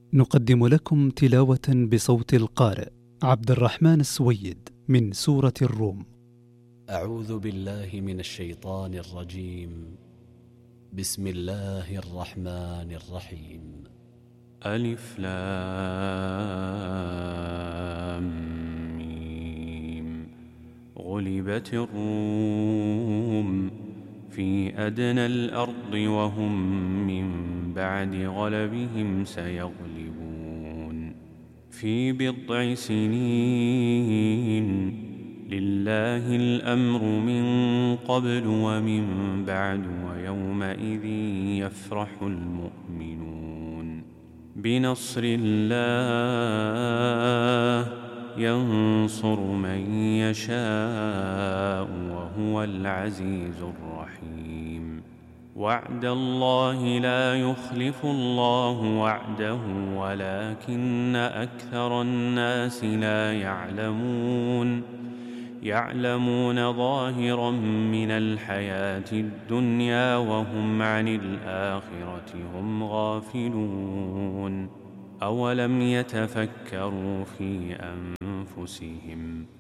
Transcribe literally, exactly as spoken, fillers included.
نقدم لكم تلاوة بصوت القارئ عبد الرحمن السويد من سورة الروم. أعوذ بالله من الشيطان الرجيم. بسم الله الرحمن الرحيم. ألف لام ميم. غلبت الروم في أدنى الأرض وهم من بعد غلبهم سيغلبون في بضع سنين. لله الأمر من قبل ومن بعد ويومئذ يفرح المؤمنون بنصر الله ينصر من يشاء وهو العزيز الرحيم. وعد الله لا يخلف الله وعده ولكن أكثر الناس لا يعلمون يعلمون ظاهرا من الحياة الدنيا وهم عن الآخرة هم غافلون. أولم يتفكروا في أنفسهم